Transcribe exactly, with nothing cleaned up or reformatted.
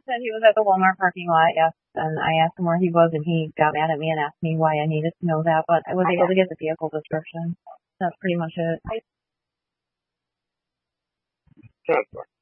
Said he was at the Walmart parking lot, yes, and I asked him where he was, and he got mad at me and asked me why I needed to know that, but I was able to get the vehicle description. That's pretty much it. Transfer.